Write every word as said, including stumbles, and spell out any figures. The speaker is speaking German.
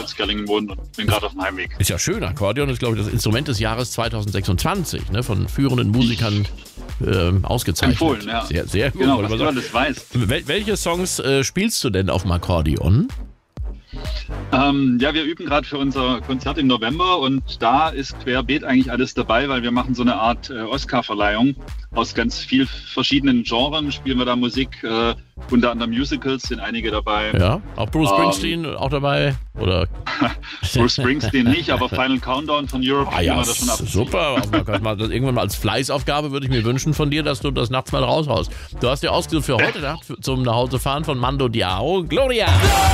Stutzgerlingen wohnen und bin gerade auf dem Heimweg. Ist ja schön, Akkordeon ist, glaube ich, das Instrument des Jahres zweitausendsechsundzwanzig, ne, von führenden Musikern äh, ausgezeichnet. Empfohlen, ja. Sehr, sehr gut. Genau, was du alles weißt. Wel- welche Songs äh, spielst du denn auf dem Akkordeon? Ähm, ja, wir üben gerade für unser Konzert im November und da ist querbeet eigentlich alles dabei, weil wir machen so eine Art äh, Oscar-Verleihung aus ganz viel verschiedenen Genres. Spielen wir da Musik, äh, unter anderem Musicals sind einige dabei. Ja, auch Bruce Ähm, Springsteen auch dabei? Oder? Bruce Springsteen nicht, aber Final Countdown von Europe Ah spielen ja, wir das schon ab. super. Man kann mal das irgendwann mal als Fleißaufgabe würde ich mir wünschen von dir, dass du das nachts mal raushaust. Du hast ja ausgesucht für heute Nacht zum Nachhausefahren von Mando Diao, Gloria.